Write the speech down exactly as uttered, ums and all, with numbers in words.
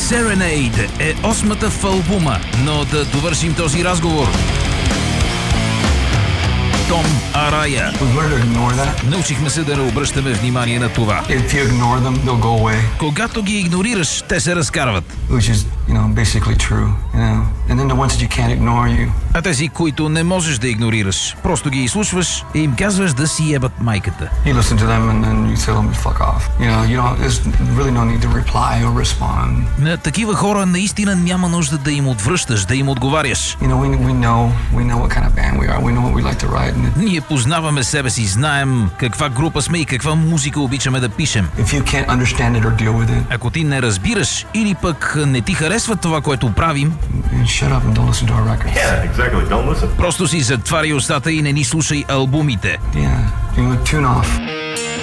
Serenade е осмата в албума, но да довършим този разговор. Том Арая. Научихме се да не обръщаме внимание на това. Them, Когато ги игнорираш, те се разкарват. Which is, you know, basically true, you know. And then the ones that you can't ignore, you. А тези, които не можеш да игнорираш, просто ги изслушваш и им казваш да си ебат майката. You listen to them and then you tell them to fuck off. You know, you don't, there's really no need to reply or respond. На такива хора наистина няма нужда да им отвръщаш, да им отговаряш. You know, we, we know, we know what kind of band we are. We know what we like to write. And Ние познаваме себе си, знаем каква група сме и каква музика обичаме да пишем. if you can't understand it or deal with it, Ако ти не разбираш или пък не ти харесва това, което правим, then shut up and don't listen to our records. Yeah, exactly. Don't listen. просто си затваряй устата и не ни слушай албумите. Yeah, you know, tune off.